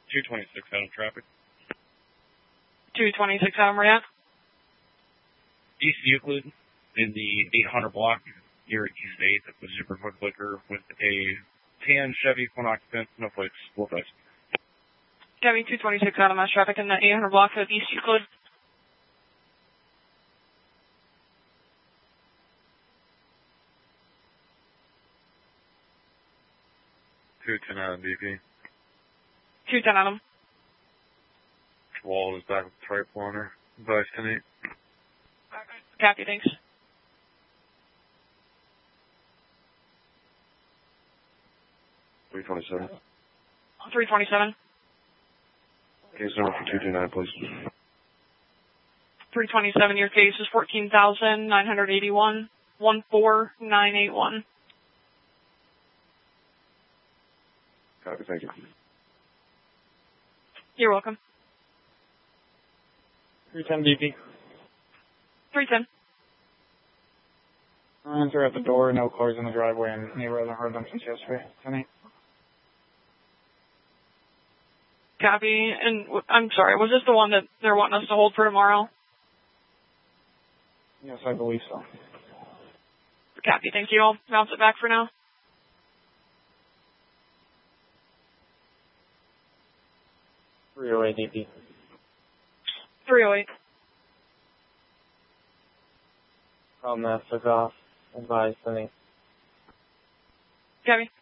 226 out of traffic. 226 out of where at? East Euclid in the 800 block near East 8th. It was super quick liquor with a tan Chevy, one occupant, no plates, full price. Chevy 226 out of mass traffic in the 800 block of East Euclid. $210 out of BP. 210 out of them. Wall is back with the triple owner. Advice 10-8. Copy, thanks. $327. 327. Case number for 229, please. 327, your case is 14,981, 14981. Copy, thank you. You're welcome. 310 BP. 310. Hands are at the door, no cars in the driveway, and neighbor hasn't heard them since yesterday. 10-8. Copy. And I'm sorry, was this the one that they're wanting us to hold for tomorrow? Yes, I believe so. Copy, thank you. I'll bounce it back for now. 308 DP. 308. That took off. Advice 10-8. Copy.